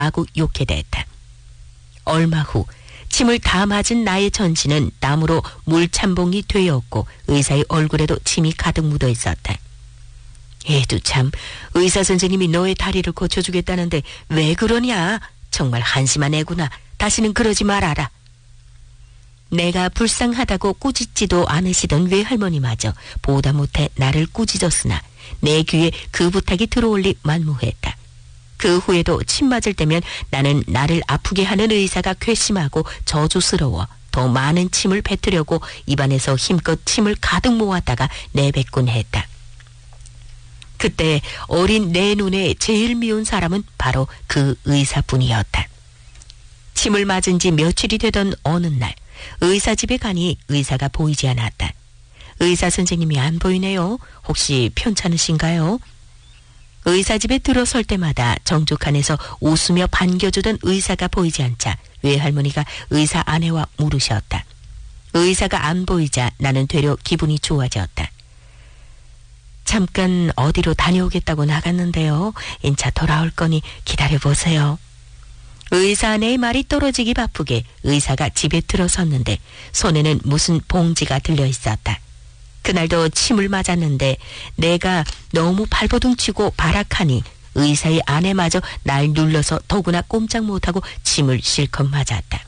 하고 욕해댔다. 얼마 후 침을 다 맞은 나의 전신은 땀으로 물참봉이 되었고 의사의 얼굴에도 침이 가득 묻어 있었다. 얘도 참, 의사 선생님이 너의 다리를 고쳐주겠다는데 왜 그러냐? 정말 한심한 애구나. 다시는 그러지 말아라. 내가 불쌍하다고 꾸짖지도 않으시던 외할머니마저 보다 못해 나를 꾸짖었으나 내 귀에 그 부탁이 들어올리 만무했다. 그 후에도 침 맞을 때면 나는 나를 아프게 하는 의사가 괘씸하고 저주스러워 더 많은 침을 뱉으려고 입안에서 힘껏 침을 가득 모았다가 내뱉곤 했다. 그때 어린 내 눈에 제일 미운 사람은 바로 그 의사뿐이었다. 침을 맞은 지 며칠이 되던 어느 날 의사 집에 가니 의사가 보이지 않았다. 의사 선생님이 안 보이네요. 혹시 편찮으신가요? 의사 집에 들어설 때마다 정죽한에서 웃으며 반겨주던 의사가 보이지 않자 외할머니가 의사 아내와 물으셨다. 의사가 안 보이자 나는 되려 기분이 좋아졌다. 잠깐 어디로 다녀오겠다고 나갔는데요. 인차 돌아올 거니 기다려보세요. 의사 아내의 말이 떨어지기 바쁘게 의사가 집에 들어섰는데 손에는 무슨 봉지가 들려있었다. 그날도 침을 맞았는데 내가 너무 발버둥치고 발악하니 의사의 아내마저 날 눌러서 더구나 꼼짝 못하고 침을 실컷 맞았다.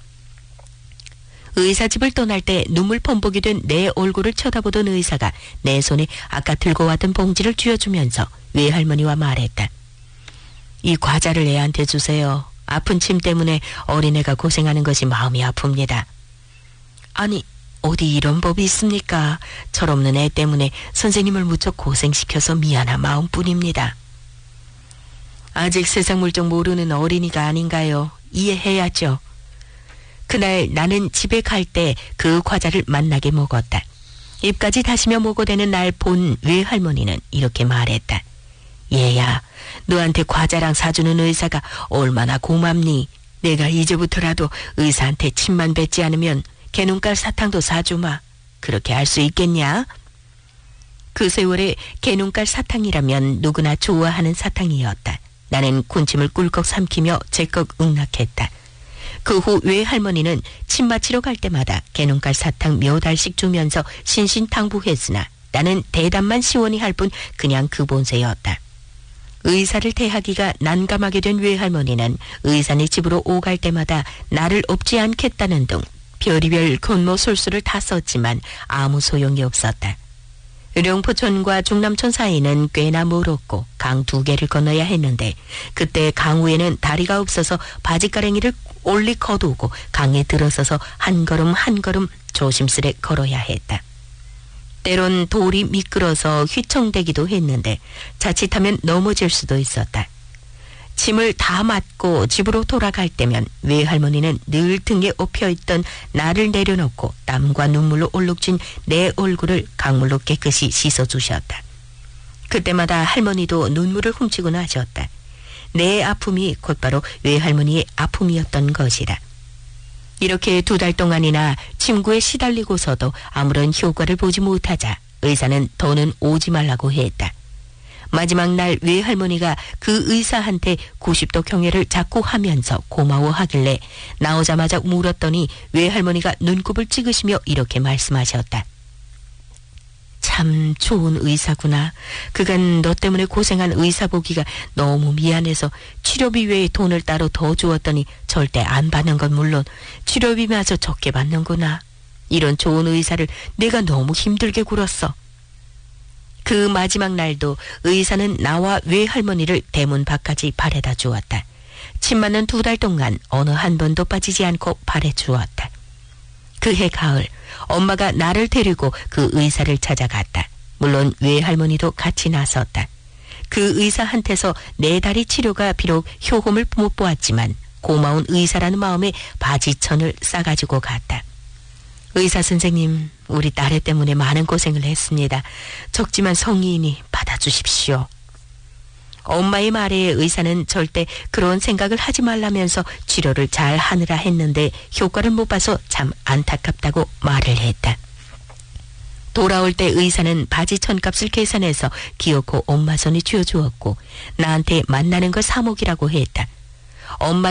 의사 집을 떠날 때 눈물 범벅이 된 내 얼굴을 쳐다보던 의사가 내 손에 아까 들고 왔던 봉지를 쥐어주면서 외할머니와 말했다. 이 과자를 애한테 주세요. 아픈 침 때문에 어린애가 고생하는 것이 마음이 아픕니다. 아니, 어디 이런 법이 있습니까? 철없는 애 때문에 선생님을 무척 고생시켜서 미안한 마음뿐입니다. 아직 세상 물정 모르는 어린이가 아닌가요? 이해해야죠. 그날 나는 집에 갈 때 그 과자를 맛나게 먹었다. 입까지 다시며 먹어대는 날 본 외할머니는 이렇게 말했다. 얘야, 너한테 과자랑 사주는 의사가 얼마나 고맙니? 내가 이제부터라도 의사한테 침만 뱉지 않으면 개눈깔 사탕도 사주마. 그렇게 할 수 있겠냐? 그 세월에 개눈깔 사탕이라면 누구나 좋아하는 사탕이었다. 나는 군침을 꿀꺽 삼키며 제꺽 응낙했다. 그 후 외할머니는 침 맞히러 갈 때마다 개눈깔 사탕 몇 알씩 주면서 신신당부했으나 나는 대답만 시원히 할 뿐 그냥 그 본세였다. 의사를 대하기가 난감하게 된 외할머니는 의사네 집으로 오갈 때마다 나를 업지 않겠다는 등 별의별 권모술수를 다 썼지만 아무 소용이 없었다. 령포천과 중남천 사이는 꽤나 멀었고 강 2개를 건너야 했는데 그때 강우에는 다리가 없어서 바지가랭이를 올리 거두고 강에 들어서서 한 걸음 한 걸음 조심스레 걸어야 했다. 때론 돌이 미끄러서 휘청대기도 했는데 자칫하면 넘어질 수도 있었다. 침을 다 맞고 집으로 돌아갈 때면 외할머니는 늘 등에 엎혀있던 나를 내려놓고 땀과 눈물로 얼룩진 내 얼굴을 강물로 깨끗이 씻어주셨다. 그때마다 할머니도 눈물을 훔치고 나셨다. 내 아픔이 곧바로 외할머니의 아픔이었던 것이다. 이렇게 2달 동안이나 침구에 시달리고서도 아무런 효과를 보지 못하자 의사는 더는 오지 말라고 했다. 마지막 날 외할머니가 그 의사한테 90도 경례를 자꾸 하면서 고마워하길래 나오자마자 물었더니 외할머니가 눈곱을 찍으시며 이렇게 말씀하셨다. 참 좋은 의사구나. 그간 너 때문에 고생한 의사 보기가 너무 미안해서 치료비 외에 돈을 따로 더 주었더니 절대 안 받는 건 물론 치료비마저 적게 받는구나. 이런 좋은 의사를 내가 너무 힘들게 굴었어. 그 마지막 날도 의사는 나와 외할머니를 대문 밖까지 바래다 주었다. 침 맞는 2달 동안 어느 한 번도 빠지지 않고 바래 주었다. 그해 가을 엄마가 나를 데리고 그 의사를 찾아갔다. 물론 외할머니도 같이 나섰다. 그 의사한테서 내 다리 치료가 비록 효험을 못 보았지만 고마운 의사라는 마음에 바지천을 싸가지고 갔다. 의사 선생님, 우리 딸애 때문에 많은 고생을 했습니다. 적지만 성의이니 받아주십시오. 엄마의 말에 의사는 절대 그런 생각을 하지 말라면서 치료를 잘 하느라 했는데 효과를 못 봐서 참 안타깝다고 말을 했다. 돌아올 때 의사는 바지 천값을 계산해서 기어코 엄마 손에 쥐어주었고 나한테 만나는 걸 사목이라고 했다. 엄마